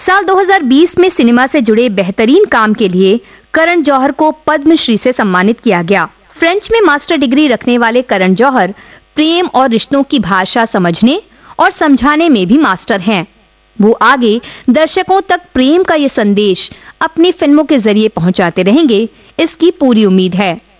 साल 2020 में सिनेमा से जुड़े बेहतरीन काम के लिए करण जौहर को पद्मश्री से सम्मानित किया गया। फ्रेंच में मास्टर डिग्री रखने वाले करण जौहर प्रेम और रिश्तों की भाषा समझने और समझाने में भी मास्टर हैं। वो आगे दर्शकों तक प्रेम का ये संदेश अपनी फिल्मों के जरिए पहुंचाते रहेंगे, इसकी पूरी उम्मीद है।